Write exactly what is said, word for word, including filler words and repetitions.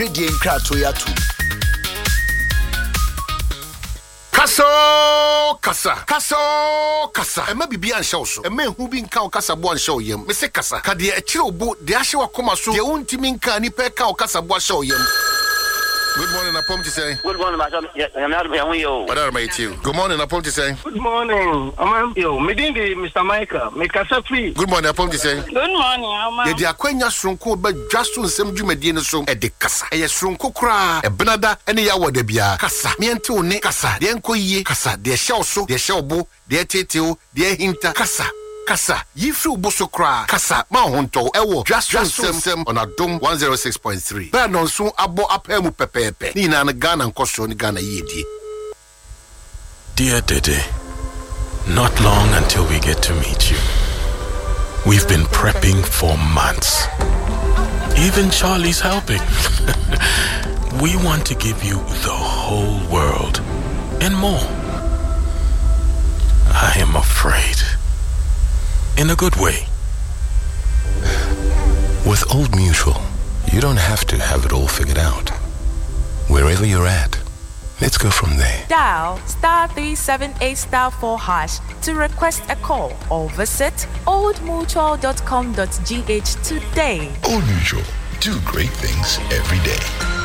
Radio Kratoya too. Kaso kasa kaso kasa e ma bibia nhye so e ma ehu bi nka o kasa bo nhye o yam me se kasa ka de e kire obo de ahye wakoma so de untimi nka ni pe ka o kasa bo ahye o yam. Good morning, Apom to say. Good morning, Madam. I'm not here. What are my you? Good morning, Apom to say. Good morning, I'm yo. Meeting the Mister Michael. Make us free. Good morning, Apom to say. Good morning, Ama. Ye dia kwanya sronko ba dwaso nsem dwumadi ne so e de kasa. E ye sronko kra e benada ene ya woda bia. Kasa. Me ente one kasa. De enko yie kasa. De hye so, de hye obo, de teteo, de hinta kasa. Kasa, yifru bosokra, kasa, ma honto, ewo, just sem on Adom one oh six point three. Ben on soon abo apemu pepepe. Ni na Ghana nkoso ni Ghana yedi. Dear Dede, not long until we get to meet you. We've been prepping for months. Even Charlie's helping. We want to give you the whole world and more. I am afraid. In a good way. With Old Mutual, you don't have to have it all figured out. Wherever you're at, let's go from there. Dial star three seven eight star four hash to request a call or visit old mutual dot com dot g h today. Old Mutual, do great things every day.